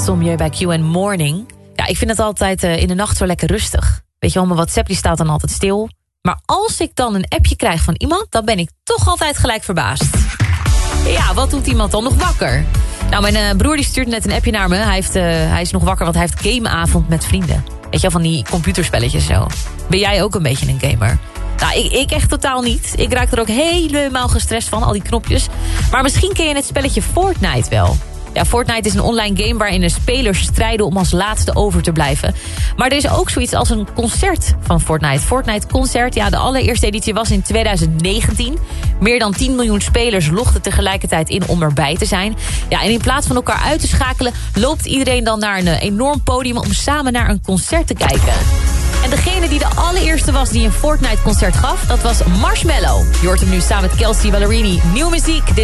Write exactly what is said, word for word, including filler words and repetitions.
Sommieu bij Q en Morning. Ja, ik vind het altijd uh, in de nacht zo lekker rustig. Weet je wel, mijn WhatsApp die staat dan altijd stil. Maar als ik dan een appje krijg van iemand, dan ben ik toch altijd gelijk verbaasd. Ja, wat doet iemand dan nog wakker? Nou, mijn uh, broer die stuurt net een appje naar me. Hij, heeft, uh, hij is nog wakker, want hij heeft gameavond met vrienden. Weet je wel, van die computerspelletjes zo. Ben jij ook een beetje een gamer? Nou, ik, ik echt totaal niet. Ik raak er ook helemaal gestrest van, al die knopjes. Maar misschien ken je het spelletje Fortnite wel. Ja, Fortnite is een online game waarin de spelers strijden om als laatste over te blijven. Maar er is ook zoiets als een concert van Fortnite. Fortnite Concert, ja, de allereerste editie was in twintig negentien. Meer dan tien miljoen spelers logden tegelijkertijd in om erbij te zijn. Ja, en in plaats van elkaar uit te schakelen, loopt iedereen dan naar een enorm podium om samen naar een concert te kijken. En degene die de allereerste was die een Fortnite concert gaf, dat was Marshmello. Je hoort hem nu samen met Kelsey Ballerini. Nieuwe muziek. Dit